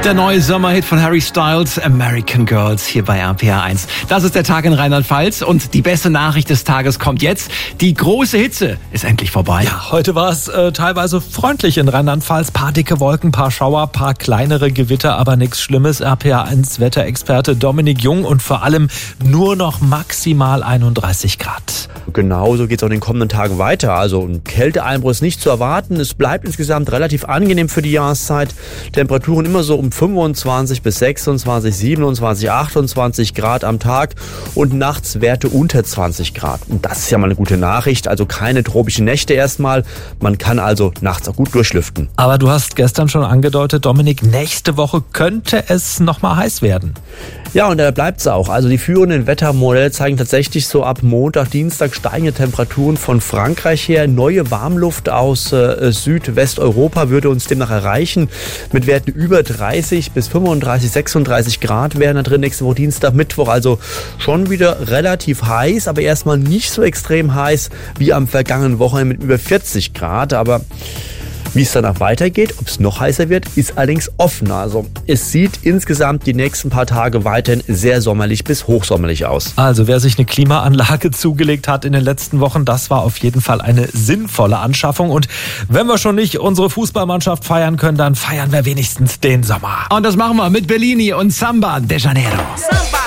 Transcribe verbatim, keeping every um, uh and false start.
Der neue Sommerhit von Harry Styles, American Girls, hier bei R P R eins. Das ist der Tag in Rheinland-Pfalz und die beste Nachricht des Tages kommt jetzt. Die große Hitze ist endlich vorbei. Ja, heute war es äh, teilweise freundlich in Rheinland-Pfalz. Paar dicke Wolken, paar Schauer, paar kleinere Gewitter, aber nichts Schlimmes. R P R eins Wetterexperte Dominik Jung und vor allem nur noch maximal einunddreißig Grad. Genauso geht es auch in den kommenden Tagen weiter. Also ein Kälteeinbruch ist nicht zu erwarten. Es bleibt insgesamt relativ angenehm für die Jahreszeit. Temperaturen immer so um fünfundzwanzig bis sechsundzwanzig, siebenundzwanzig, achtundzwanzig Grad am Tag und nachts Werte unter zwanzig Grad. Und das ist ja mal eine gute Nachricht. Also keine tropischen Nächte erstmal. Man kann also nachts auch gut durchlüften. Aber du hast gestern schon angedeutet, Dominik, nächste Woche könnte es nochmal heiß werden. Ja, und da bleibt es auch. Also die führenden Wettermodelle zeigen tatsächlich so ab Montag, Dienstag steigende Temperaturen von Frankreich her. Neue Warmluft aus äh, Südwesteuropa würde uns demnach erreichen. Mit Werten über dreißig bis fünfunddreißig, sechsunddreißig Grad wären da drin nächste Woche Dienstag, Mittwoch. Also schon wieder relativ heiß, aber erstmal nicht so extrem heiß wie am vergangenen Wochenende mit über vierzig Grad. Aber wie es danach weitergeht, ob es noch heißer wird, ist allerdings offen. Also es sieht insgesamt die nächsten paar Tage weiterhin sehr sommerlich bis hochsommerlich aus. Also wer sich eine Klimaanlage zugelegt hat in den letzten Wochen, das war auf jeden Fall eine sinnvolle Anschaffung. Und wenn wir schon nicht unsere Fußballmannschaft feiern können, dann feiern wir wenigstens den Sommer. Und das machen wir mit Bellini und Samba de Janeiro.